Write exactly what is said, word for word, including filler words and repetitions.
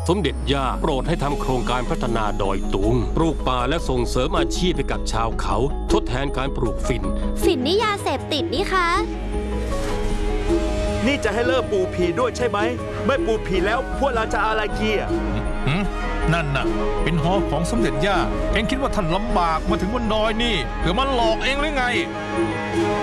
สมเด็จย่าโปรดให้ทำโครงการพัฒนาดอยตุงปลูกป่าและส่งเสริมอาชีพให้กับชาวเขาทดแทนการปลูกฝิ่นฝิ่นนี่ยาเสพติดนี่คะนี่จะให้เลิกปลูกผีด้วยใช่ไหมไม่ปลูกผีแล้วพวกเราจะอะไรเกียร์นั่นน่ะเป็นหอของสมเด็จย่าเอ็งคิดว่าท่านลำบากมาถึงบนดอยนี่เพื่อมันหลอกเองหรือไง